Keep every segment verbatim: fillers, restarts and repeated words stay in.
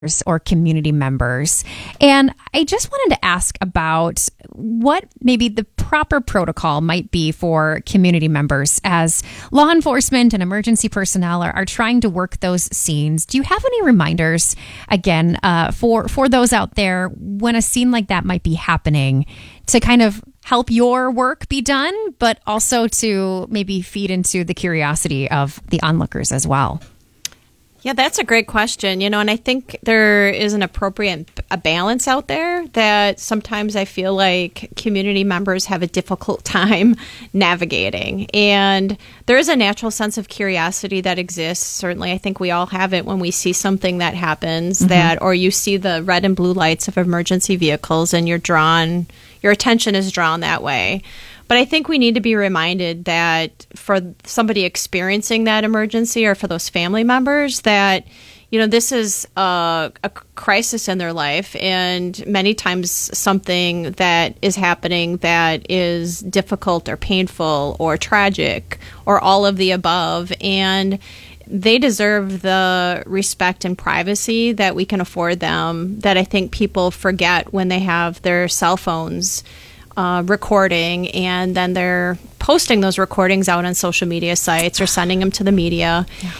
or community members. And I just wanted to ask about what maybe the proper protocol might be for community members as law enforcement and emergency personnel are, are trying to work those scenes. Do you have any reminders, again, uh, for, for those out there when a scene like that might be happening to kind of help your work be done, but also to maybe feed into the curiosity of the onlookers as well? Yeah, that's a great question. You know, and I think there is an appropriate a balance out there that sometimes I feel like community members have a difficult time navigating. And there is a natural sense of curiosity that exists. Certainly, I think we all have it when we see something that happens mm-hmm. that, or you see the red and blue lights of emergency vehicles and you're drawn, your attention is drawn that way. But I think we need to be reminded that for somebody experiencing that emergency or for those family members that, you know, this is a, a crisis in their life and many times something that is happening that is difficult or painful or tragic or all of the above. And they deserve the respect and privacy that we can afford them that I think people forget when they have their cell phones Uh, recording, and then they're posting those recordings out on social media sites or sending them to the media yeah.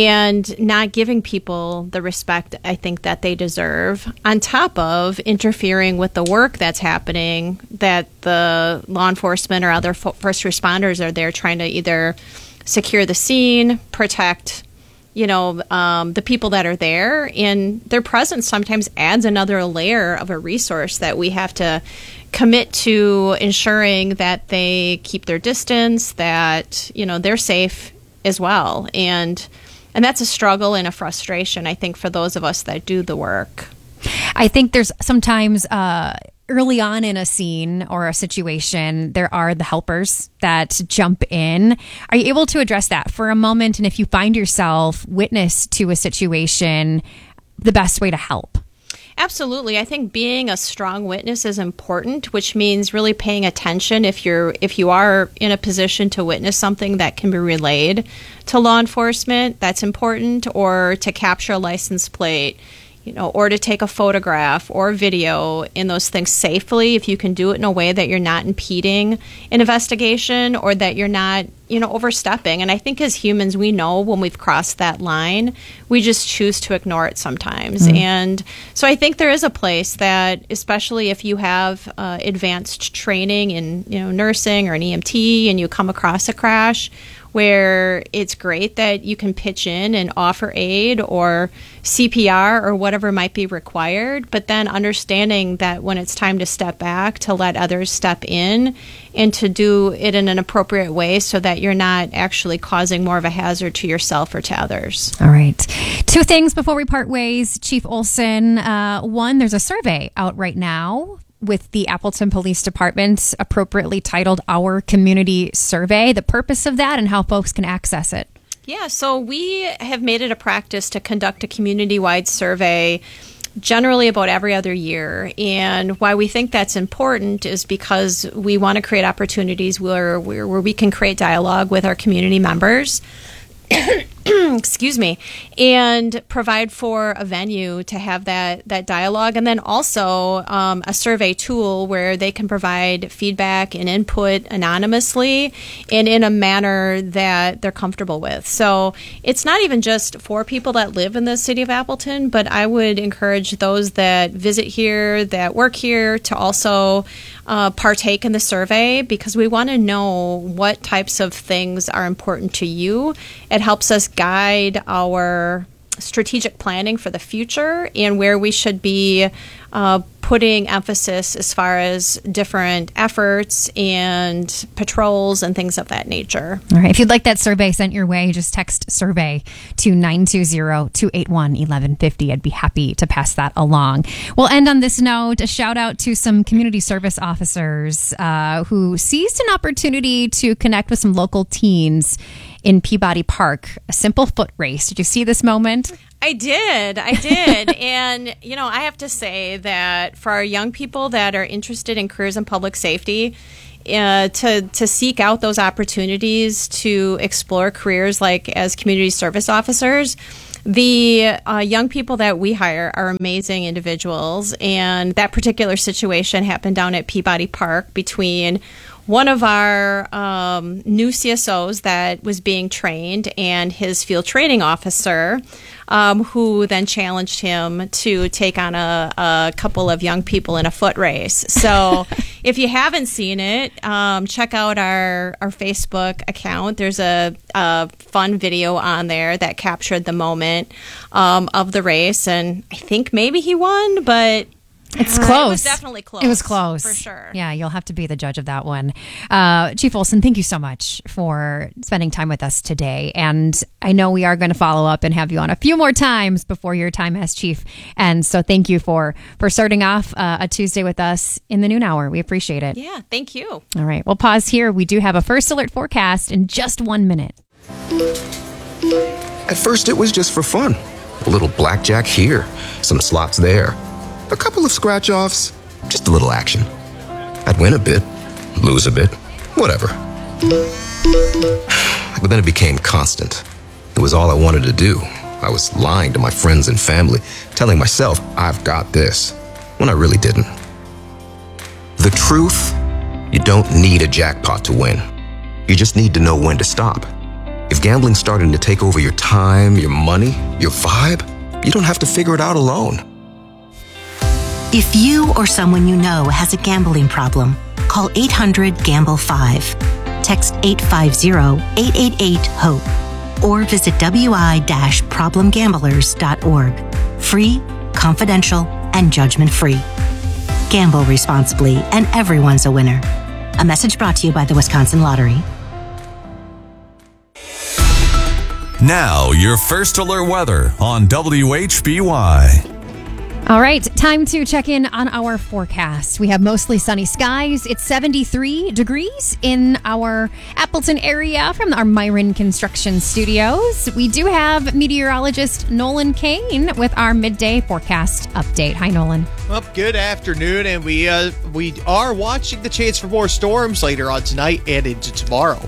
and not giving people the respect I think that they deserve, on top of interfering with the work that's happening, that the law enforcement or other fo- first responders are there trying to either secure the scene, protect you know, um, the people that are there, and their presence sometimes adds another layer of a resource that we have to commit to ensuring that they keep their distance, that, you know, they're safe as well. And and that's a struggle and a frustration, I think, for those of us that do the work. I think there's sometimes uh, early on in a scene or a situation, there are the helpers that jump in. Are you able to address that for a moment? And if you find yourself witness to a situation, the best way to help? Absolutely. I think being a strong witness is important, which means really paying attention if you're if you are in a position to witness something that can be relayed to law enforcement, that's important, or to capture a license plate, you know, or to take a photograph or video in those things safely, if you can do it in a way that you're not impeding an investigation or that you're not, you know, overstepping. And I think as humans, we know when we've crossed that line, we just choose to ignore it sometimes. Mm. And so I think there is a place that, especially if you have uh, advanced training in, you know, nursing or an E M T and you come across a crash, where it's great that you can pitch in and offer aid or C P R or whatever might be required, but then understanding that when it's time to step back, to let others step in and to do it in an appropriate way so that you're not actually causing more of a hazard to yourself or to others. All right. Two things before we part ways, Chief Olson. Uh, one, there's a survey out right now with the Appleton Police Department, appropriately titled Our Community Survey, the purpose of that and how folks can access it. Yeah, so we have made it a practice to conduct a community-wide survey generally about every other year. And why we think that's important is because we want to create opportunities where, where, where we can create dialogue with our community members. Excuse me, and provide for a venue to have that, that dialogue, and then also um, a survey tool where they can provide feedback and input anonymously and in a manner that they're comfortable with. So it's not even just for people that live in the city of Appleton, but I would encourage those that visit here, that work here, to also uh, partake in the survey, because we want to know what types of things are important to you. It helps us guide our strategic planning for the future and where we should be uh, putting emphasis as far as different efforts and patrols and things of that nature. All right. If you'd like that survey sent your way, just text survey to nine two zero, two eight one, one one five zero. I'd be happy to pass that along. We'll end on this note. A shout out to some community service officers uh, who seized an opportunity to connect with some local teens in Peabody Park, a simple foot race. Did you see this moment? I did. I did. And, you know, I have to say that for our young people that are interested in careers in public safety, uh, to to seek out those opportunities to explore careers like as community service officers, The uh, young people that we hire are amazing individuals, and that particular situation happened down at Peabody Park between one of our um, new C S Os that was being trained and his field training officer, um, who then challenged him to take on a, a couple of young people in a foot race. So if you haven't seen it, um, check out our, our Facebook account. There's a, a fun video on there that captured the moment um, of the race, and I think maybe he won, but It's Uh, close. It was definitely close. It was close. For sure. Yeah, you'll have to be the judge of that one. Uh, Chief Olson, thank you so much for spending time with us today. And I know we are going to follow up and have you on a few more times before your time as chief. And so thank you for, for starting off uh, a Tuesday with us in the noon hour. We appreciate it. Yeah, thank you. All right, we'll pause here. We do have a first alert forecast in just one minute. At first, it was just for fun. A little blackjack here, some slots there, a couple of scratch-offs, just a little action. I'd win a bit, lose a bit, whatever. But then it became constant. It was all I wanted to do. I was lying to my friends and family, telling myself, I've got this, when I really didn't. The truth, you don't need a jackpot to win. You just need to know when to stop. If gambling's starting to take over your time, your money, your vibe, you don't have to figure it out alone. If you or someone you know has a gambling problem, call eight hundred gamble five, text eight five zero, eight eight eight, HOPE, or visit w i dash problem gamblers dot org. Free, confidential, and judgment-free. Gamble responsibly, and everyone's a winner. A message brought to you by the Wisconsin Lottery. Now, your first alert weather on W H B Y. All right, time to check in on our forecast. We have mostly sunny skies. It's seventy-three degrees in our Appleton area from our Myron Construction Studios. We do have meteorologist Nolan Kane with our midday forecast update. Hi, Nolan. Well, good afternoon, and we uh, we are watching the chance for more storms later on tonight and into tomorrow.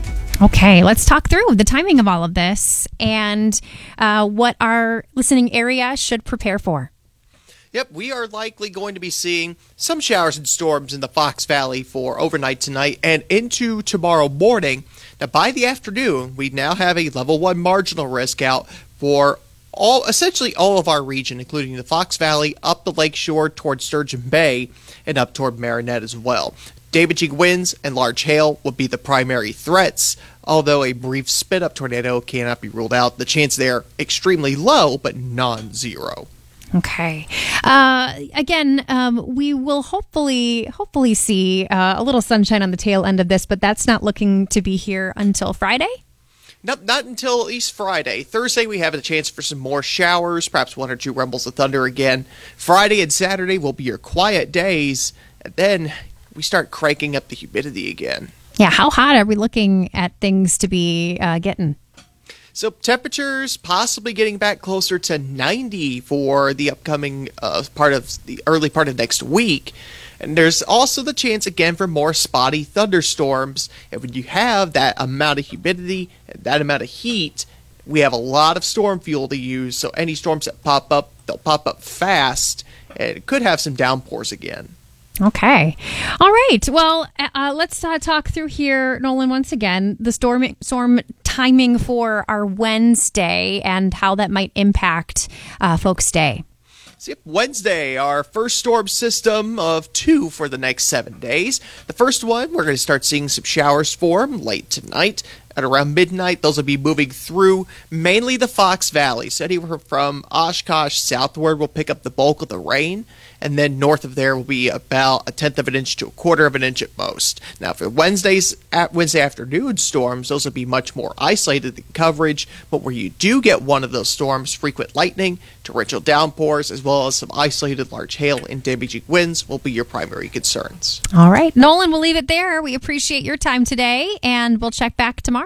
Okay, let's talk through the timing of all of this and uh, what our listening area should prepare for. Yep, we are likely going to be seeing some showers and storms in the Fox Valley for overnight tonight and into tomorrow morning. Now, by the afternoon, we now have a level one marginal risk out for all, essentially all of our region, including the Fox Valley, up the lakeshore towards Sturgeon Bay, and up toward Marinette as well. Damaging winds and large hail will be the primary threats, although a brief spin-up tornado cannot be ruled out. The chance there extremely low, but non-zero. Okay. Uh, again, um, we will hopefully hopefully see uh, a little sunshine on the tail end of this, but that's not looking to be here until Friday? Not, not until at least Friday. Thursday, we have a chance for some more showers, perhaps one or two rumbles of thunder again. Friday and Saturday will be your quiet days, and then we start cranking up the humidity again. Yeah, how hot are we looking at things to be uh, getting? So temperatures possibly getting back closer to ninety for the upcoming uh, part of the early part of next week. And there's also the chance again for more spotty thunderstorms. And when you have that amount of humidity and that amount of heat, we have a lot of storm fuel to use. So any storms that pop up, they'll pop up fast and could have some downpours again. Okay. All right. Well, uh, let's uh, talk through here, Nolan, once again, the storm storm timing for our Wednesday and how that might impact uh, folks' day. So, yep, Wednesday, our first storm system of two for the next seven days. The first one, we're going to start seeing some showers form late tonight. At around midnight, those will be moving through mainly the Fox Valley. So anywhere from Oshkosh southward will pick up the bulk of the rain. And then north of there will be about a tenth of an inch to a quarter of an inch at most. Now, for Wednesday's at Wednesday afternoon storms, those will be much more isolated in coverage. But where you do get one of those storms, frequent lightning, torrential downpours, as well as some isolated large hail and damaging winds will be your primary concerns. All right. Nolan, we'll leave it there. We appreciate your time today, and we'll check back tomorrow. All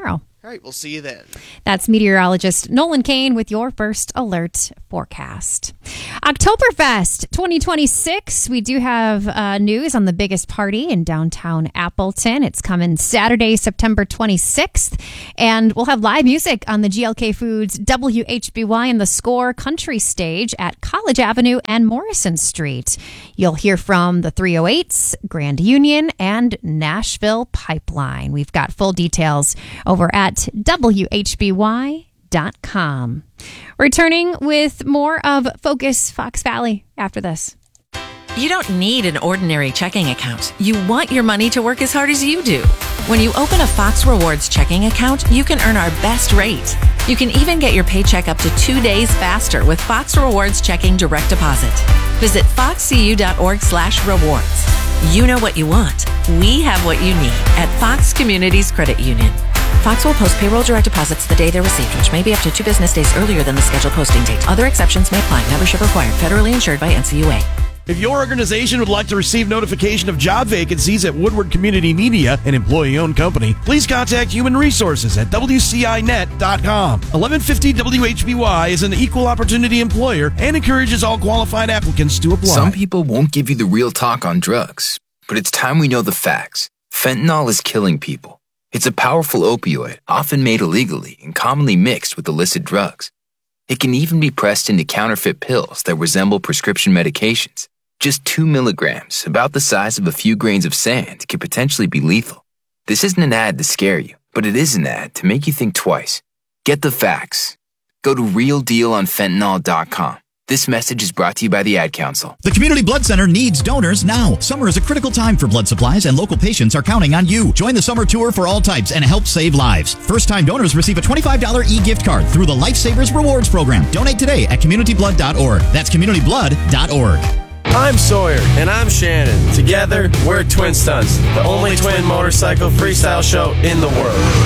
All right, we'll see you then. That's meteorologist Nolan Kane with your first alert forecast. Oktoberfest twenty twenty-six. We do have uh, news on the biggest party in downtown Appleton. It's coming Saturday, September twenty-sixth. And we'll have live music on the G L K Foods W H B Y and the Score Country Stage at College Avenue and Morrison Street. You'll hear from the three oh eights, Grand Union, and Nashville Pipeline. We've got full details over at W H B Y dot com. Returning with more of Focus Fox Valley after this. You don't need an ordinary checking account. You want your money to work as hard as you do. When you open a Fox Rewards checking account, you can earn our best rate. You can even get your paycheck up to two days faster with Fox Rewards Checking Direct Deposit. Visit foxcu.org slash rewards. You know what you want. We have what you need at Fox Communities Credit Union. Fox will post payroll direct deposits the day they're received, which may be up to two business days earlier than the scheduled posting date. Other exceptions may apply. Membership required. Federally insured by N C U A. If your organization would like to receive notification of job vacancies at Woodward Community Media, an employee-owned company, please contact Human Resources at W C I net dot com. eleven fifty W H B Y is an equal opportunity employer and encourages all qualified applicants to apply. Some people won't give you the real talk on drugs, but it's time we know the facts. Fentanyl is killing people. It's a powerful opioid, often made illegally and commonly mixed with illicit drugs. It can even be pressed into counterfeit pills that resemble prescription medications. Just two milligrams, about the size of a few grains of sand, can potentially be lethal. This isn't an ad to scare you, but it is an ad to make you think twice. Get the facts. Go to real deal on fentanyl dot com. This message is brought to you by the Ad Council. The Community Blood Center needs donors now. Summer is a critical time for blood supplies, and local patients are counting on you. Join the summer tour for all types and help save lives. First-time donors receive a twenty-five dollars e-gift card through the Lifesavers Rewards Program. Donate today at community blood dot org. That's community blood dot org. I'm Sawyer. And I'm Shannon. Together, we're Twin Stunts, the only twin motorcycle freestyle show in the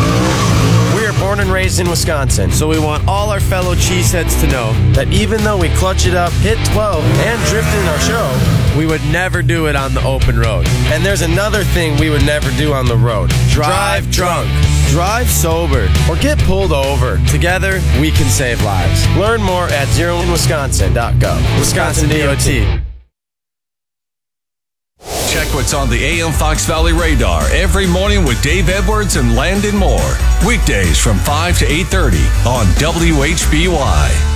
world. We are born and raised in Wisconsin, so we want all our fellow cheeseheads to know that even though we clutch it up, hit twelve, and drift in our show, we would never do it on the open road. And there's another thing we would never do on the road. Drive drunk. Drive sober. Or get pulled over. Together, we can save lives. Learn more at zero in wisconsin dot gov. Wisconsin D O T. Check what's on the A M Fox Valley radar every morning with Dave Edwards and Landon Moore. Weekdays from five to eight thirty on W H B Y.